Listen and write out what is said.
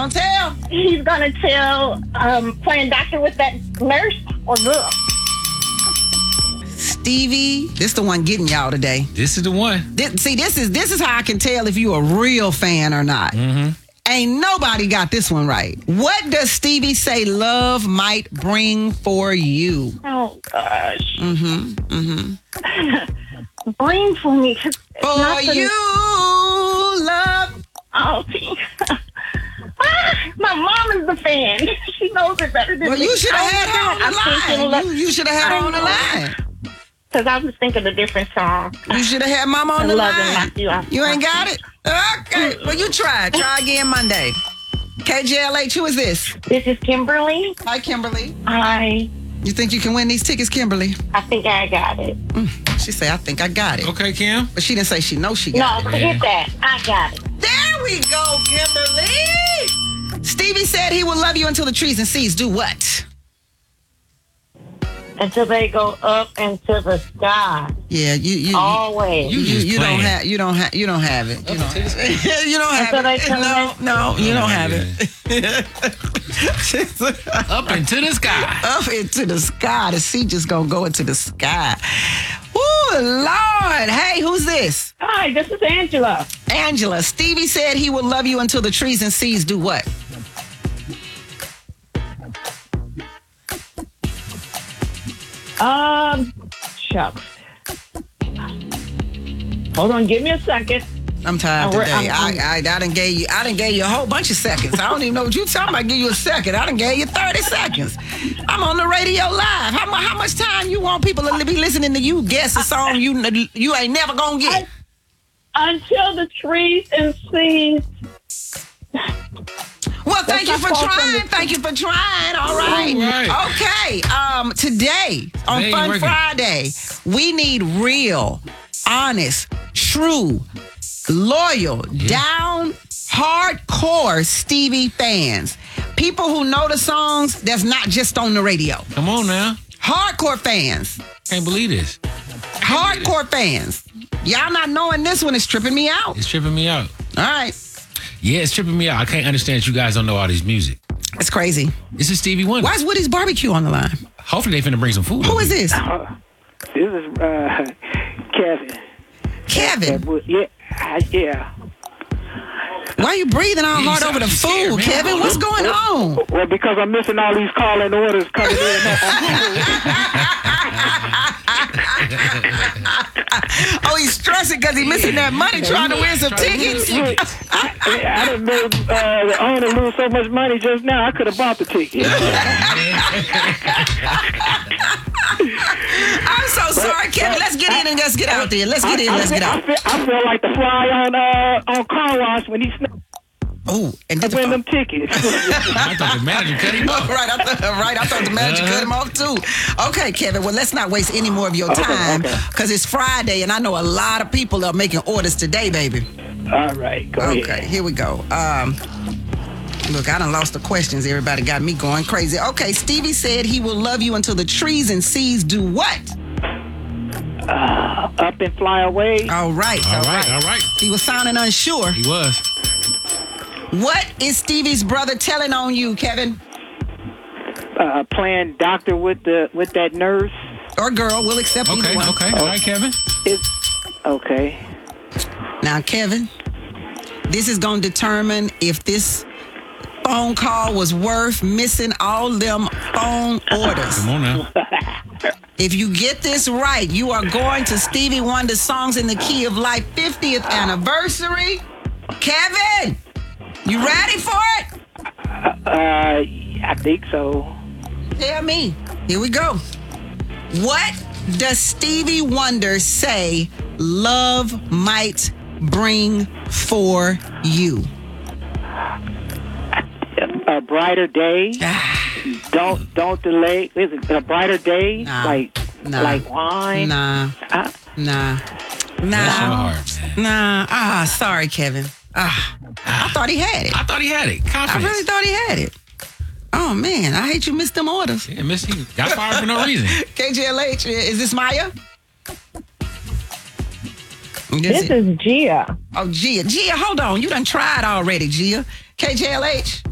Don't tell. He's gonna tell playing doctor with that nurse or girl. Stevie, this the one getting y'all today. This is the one. This is how I can tell if you a real fan or not. Mm-hmm. Ain't nobody got this one right. What does Stevie say love might bring for you? Oh gosh. Bring for me. For you, love. Oh, my mom is the fan. She knows it better than me. Well, you should have had her on the line. You should have had her on the line. Because I was thinking a different song. You should have had Mama on the line. You ain't got it? Okay. Well, you try. Try again Monday. KJLH, who is this? This is Kimberly. Hi, Kimberly. Hi. You think you can win these tickets, Kimberly? I think I got it. She say, I think I got it. Okay, Kim. But she didn't say she knows she got it. No, forget that. I got it. There we go, Kimberly. Stevie said he will love you until the trees and seas do what? Until they go up into the sky. Yeah, you always. You don't have it. You don't have it. You don't have it. No, you don't have it. Up into the sky. Up into the sky. The sea just gonna go into the sky. Ooh, Lord. Hey, who's this? Hi, this is Angela. Angela. Stevie said he will love you until the trees and seas do what? Shucks. Hold on, give me a second. I'm tired today. I done gave you a whole bunch of seconds. I don't even know what you're talking about. Give you a second. I done gave you 30 seconds. I'm on the radio live. How much time you want people to be listening to you guess a song you ain't never gonna get? Until the trees and seas. Well, thank you for trying. Thank you for trying. All right. Okay. Today on Fun Friday, we need real, honest, true, loyal, down, hardcore Stevie fans. People who know the songs that's not just on the radio. Come on now. Hardcore fans. Can't believe this. Hardcore fans. Y'all not knowing this one is tripping me out. It's tripping me out. All right. Yeah, it's tripping me out. I can't understand that you guys don't know all this music. It's crazy. This is Stevie Wonder. Why is Woody's Barbecue on the line? Hopefully they finna bring some food. Who is this? This is Kevin. Kevin? Yeah. Why are you breathing all hard over the food, Kevin? What's going on? Well, because I'm missing all these calling orders coming in. Oh, he's stressing because he's missing that money trying to win some tickets. I done made the owner lose so much money just now, I could have bought the ticket. I'm so sorry, Kevin. Let's get in and let's get out there. Let's get in, let's get out. I feel like the fly on car wash when he Oh, and did win them tickets. I thought the manager cut him off. Right, I thought the manager cut him off too. Okay, Kevin, well, let's not waste any more of your time because it's Friday and I know a lot of people are making orders today, baby. All right, go ahead. Okay, here we go. Look, I done lost the questions. Everybody got me going crazy. Okay, Stevie said he will love you until the trees and seas do what? Up and fly away. All right. He was sounding unsure. He was. What is Stevie's brother telling on you, Kevin? Playing doctor with that nurse. Or girl, we'll accept either one. Okay. All right, Kevin. Okay. Now, Kevin, this is going to determine if this phone call was worth missing all them phone orders. Come on now. If you get this right, you are going to Stevie Wonder's Songs in the Key of Life 50th anniversary. Kevin, you ready for it? I think so. Tell me. Here we go. What does Stevie Wonder say love might bring for you? A brighter day. Don't delay. Is it a brighter day? Like wine? Nah. Bless your heart, man. Sorry, Kevin. I thought he had it. I thought he had it. Confidence. I really thought he had it. Oh, man. I hate you missed them orders. Yeah, Miss, he got fired for no reason. KJLH, is this Maya? This is Gia. Oh, Gia. Gia, hold on. You done tried already, Gia. KJLH.